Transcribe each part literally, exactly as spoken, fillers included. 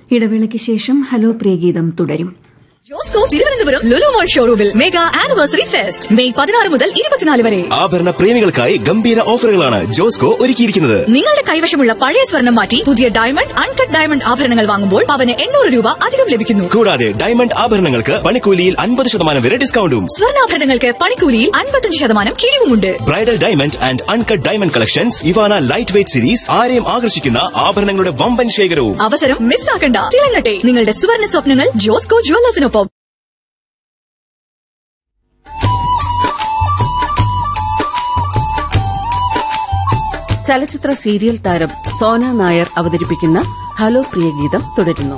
ഇടവേളയ്ക്ക് ശേഷം ഹലോ പ്രിയഗീതം തുടരും. ജോസ്കോ തിരുവനന്തപുരം ലുലു മോൾ ഷോറൂമിൽ മെഗാ ആനിവേഴ്സറി ഫെസ്റ്റ് മെയ് പതിനാറ് മുതൽ ഇരുപത്തിനാല് വരെ. ആഭരണ പ്രേമികൾക്കായി ഗംഭീര ഓഫറുകളാണ് ജോസ്കോ ഒരുക്കിയിരിക്കുന്നത്. നിങ്ങളുടെ കൈവശമുള്ള പഴയ സ്വർണം മാറ്റി പുതിയ ഡയമണ്ട്, അൺകട്ട് ഡയമണ്ട് ആഭരണങ്ങൾ വാങ്ങുമ്പോൾ പവന് എണ്ണൂറ് രൂപ അധികം ലഭിക്കുന്നു. കൂടാതെ ഡയമണ്ട് ആഭരണങ്ങൾക്ക് പണിക്കൂലിയിൽ അൻപത് ശതമാനം വരെ ഡിസ്കൗണ്ടും, സ്വർണ്ണാഭരണങ്ങൾക്ക് പണിക്കൂലിയിൽ അൻപത്തഞ്ച് ശതമാനം കിഴിവുമുണ്ട്. Bridal diamond and uncut diamond collections, Ivana light weight series, ആരെയും ആകർഷിക്കുന്ന ആഭരണങ്ങളുടെ വമ്പൻ ശേഖരവും. അവസരം മിസ്സാക്കണ്ട. തിളങ്ങട്ടെ നിങ്ങളുടെ സുവർണ്ണ സ്വപ്നങ്ങൾ ജോസ്കോ ജുവല്ലേഴ്സിനൊപ്പം. ചലച്ചിത്ര സീരിയൽ താരം സോന നായർ അവതരിപ്പിക്കുന്ന ഹലോ പ്രിയഗീതം തുടരുന്നു.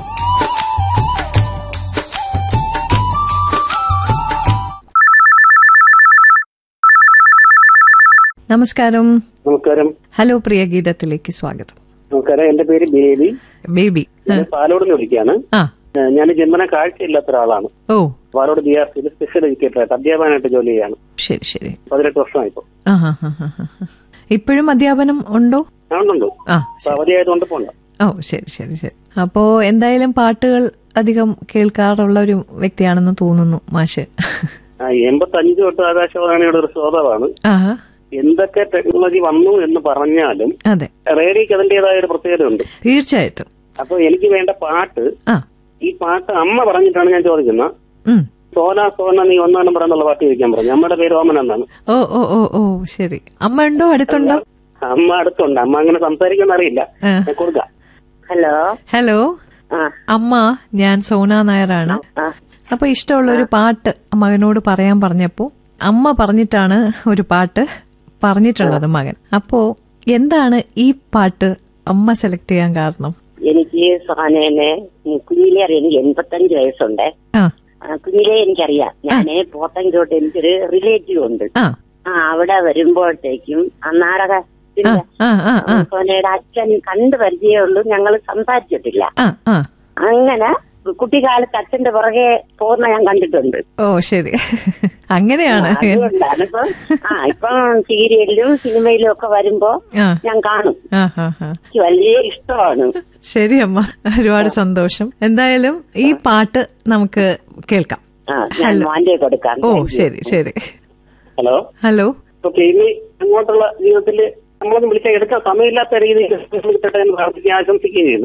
നമസ്കാരം. നമസ്കാരം. ഹലോ പ്രിയഗീതത്തിലേക്ക് സ്വാഗതം. നമസ്കാരം. എന്റെ പേര് ബേബി. ബേബി പാലോട് നിന്ന് വിളിക്കുകയാണ്. ഞാൻ ജന്മന കാഴ്ചയില്ലാത്ത ഒരാളാണ്. ഓ. പാലോട് ബി ആർ സിയിൽ സ്പെഷ്യൽ എഡ്യൂക്കേറ്ററായിട്ട് അധ്യാപകനായിട്ട് ജോലി ചെയ്യാണ്. ശരി ശരി. പതിനെട്ട് വർഷമായിപ്പോ. ഇപ്പോഴും അധ്യാപനം ഉണ്ടോ? ഉണ്ടോ. അവധിയായതുകൊണ്ട് പോണ്ട. ഓ ശരി ശരി ശരി. അപ്പോ എന്തായാലും പാട്ടുകൾ അധികം കേൾക്കാറുള്ള ഒരു വ്യക്തിയാണെന്ന് തോന്നുന്നു മാഷ്. എൺപത്തി അഞ്ച് തൊട്ട് ആകാശവാണിയുടെ ഒരു ശ്രോതാവാണ്. എന്തൊക്കെ ടെക്നോളജി വന്നു എന്ന് പറഞ്ഞാലും അതെ, റേഡിയോക്ക് അതിന്റേതായ ഒരു പ്രത്യേകത ഉണ്ട്. തീർച്ചയായിട്ടും. അപ്പൊ എനിക്ക് വേണ്ട പാട്ട്, ഈ പാട്ട് അമ്മ പറഞ്ഞിട്ടാണ് ഞാൻ ചോദിക്കുന്നത്. സോന സോന നീ ഒന്നാം നമ്പർ എന്നുള്ള പാട്ട് ചോദിക്കാൻ പറഞ്ഞു. അമ്മയുടെ പേര് ഓമന എന്നാണ്. ഓ ഓ ഓ ഓ ശരി. അമ്മ ഉണ്ടോ, അടുത്തുണ്ടോ? അമ്മ അടുത്തുണ്ട്. അമ്മ അങ്ങനെ സംസാരിക്കുന്ന അറിയില്ല. കൊടുക്കാം. ഹലോ ഹലോ അമ്മ, ഞാൻ സോന നായരാണ്. അപ്പൊ ഇഷ്ടമുള്ള ഒരു പാട്ട് മകനോട് പറയാൻ പറഞ്ഞപ്പോ അമ്മ പറഞ്ഞിട്ടാണ് ഒരു പാട്ട് പറഞ്ഞിട്ടുള്ളത് മകൻ. അപ്പോ എന്താണ് ഈ പാട്ട് അമ്മ സെലക്ട് ചെയ്യാൻ കാരണം? എനിക്ക് സോനേനെ കുഞ്ഞിലെ അറിയാം. എനിക്ക് എൺപത്തഞ്ച് വയസ്സുണ്ട്. കുഞ്ഞിലെ എനിക്കറിയാം. ഞാന് പോത്തങ്കോട്ട് എനിക്കൊരു റിലേറ്റീവ് ഉണ്ട്. ആ അവിടെ വരുമ്പോഴത്തേക്കും ആ നാടക സോനയുടെ അച്ഛൻ കണ്ടു പരിചയമുള്ളൂ. ഞങ്ങൾ സംസാരിച്ചിട്ടില്ല. അങ്ങനെ കുട്ടിക്കാലത്ത് അച്ഛന്റെ പുറകെ പോകുന്ന ഞാൻ കണ്ടിട്ടുണ്ട്. ഓ ശരി, അങ്ങനെയാണ്. അതുകൊണ്ടാണ് ഇപ്പം ആ ഇപ്പം സീരിയലിലും സിനിമയിലും ഒക്കെ വരുമ്പോ ഞാൻ കാണും. എനിക്ക് വലിയ ഇഷ്ടമാണ്. ശരി അമ്മ, ഒരുപാട് സന്തോഷം. എന്തായാലും ഈ പാട്ട് നമുക്ക് കേൾക്കാം. ഞാൻ മോന്റെ കൊടുക്കാം. ഓ ശരി ശരി. Hello hello. ഇനി അങ്ങോട്ടുള്ള ജീവിതത്തില് നമ്മളൊന്നും വിളിച്ചാൽ എടുക്കാൻ സമയമില്ലാത്ത രീതിയിൽ ആശംസിക്കുകയും ചെയ്യുന്നു.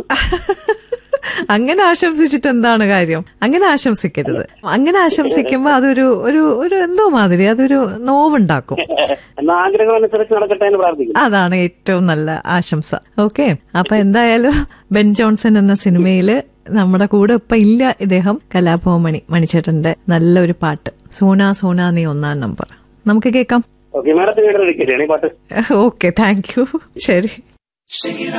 അങ്ങനെ ആശംസിച്ചിട്ട് എന്താണ് കാര്യം? അങ്ങനെ ആശംസിക്കരുത്. അങ്ങനെ ആശംസിക്കുമ്പോ അതൊരു ഒരു ഒരു എന്തോ മാതിരി അതൊരു നോവുണ്ടാക്കും. ആഗ്രഹമനുസരിച്ച് നടക്കട്ടെ എന്ന് പ്രാർത്ഥിക്കുന്നു. അതാണ് ഏറ്റവും നല്ല ആശംസ. ഓക്കെ. അപ്പൊ എന്തായാലും ബെൻ ജോൺസൺ എന്ന സിനിമയില് നമ്മുടെ കൂടെ ഇപ്പൊ ഇല്ല ഇദ്ദേഹം. കലാഭവൻ മണിച്ചേട്ടന്റെ നല്ലൊരു പാട്ട് സോന സോന നീ ഒന്നാം നമ്പർ നമുക്ക് കേൾക്കാം. Okay, thank you. ശരി.